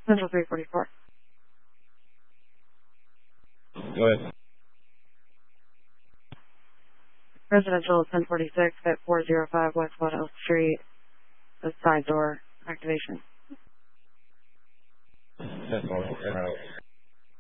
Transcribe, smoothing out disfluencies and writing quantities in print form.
Central 344. Go ahead. Residential 1046 at 405 West Woodhill Street. The side door activation. 1046.